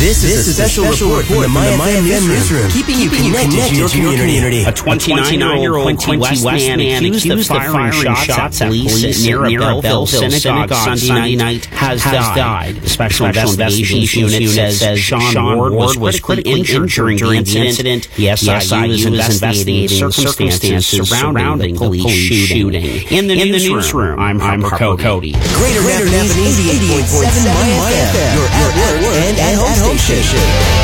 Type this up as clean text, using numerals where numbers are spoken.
This is a special report from the MyFM newsroom, keeping you connected to your community. A 29-year-old Quincy West man accused of firing shots at police near a Belleville synagogue Sunday night has died. The Special Investigations Unit says Sean Ward was critically injured during the incident. The SIU is investigating circumstances surrounding the police shooting. In the newsroom, I'm Harper Cody. Greater Napanee 88.7 MyFM, your at work and at home station.